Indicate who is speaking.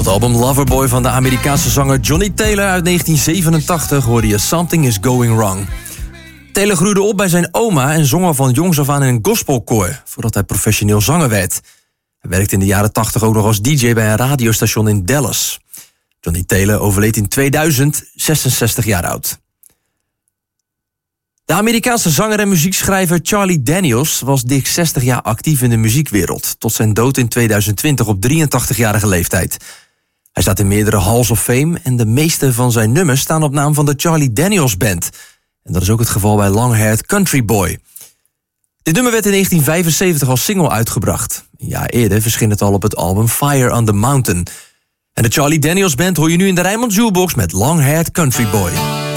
Speaker 1: album Loverboy van de Amerikaanse zanger Johnny Taylor uit 1987 hoorde je Something is Going Wrong. Taylor groeide op bij zijn oma en zong al van jongs af aan in een gospelkoor, voordat hij professioneel zanger werd. Hij werkte in de jaren 80 ook nog als DJ bij een radiostation in Dallas. Johnny Taylor overleed in 2000, 66 jaar oud. De Amerikaanse zanger en muziekschrijver Charlie Daniels was dik 60 jaar actief in de muziekwereld, tot zijn dood in 2020 op 83-jarige leeftijd. Hij staat in meerdere Halls of Fame en de meeste van zijn nummers staan op naam van de Charlie Daniels Band. En dat is ook het geval bij Long Haired Country Boy. Dit nummer werd in 1975 als single uitgebracht. Een jaar eerder verscheen het al op het album Fire on the Mountain. En de Charlie Daniels Band hoor je nu in de Rijnmond Jukebox met Long Haired Country Boy.